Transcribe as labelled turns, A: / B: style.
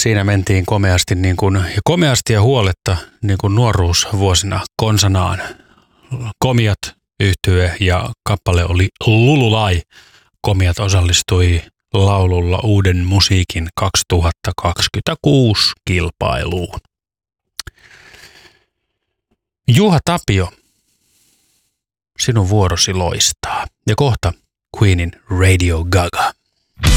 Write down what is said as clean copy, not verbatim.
A: Siinä mentiin komeasti ja huoletta niin kuin nuoruusvuosina konsanaan. Komiat yhtye ja kappale oli Lululai. Komiat osallistui laululla Uuden musiikin 2026 kilpailuun. Juha Tapio, sinun vuorosi loistaa. Ja kohta Queenin Radio Gaga.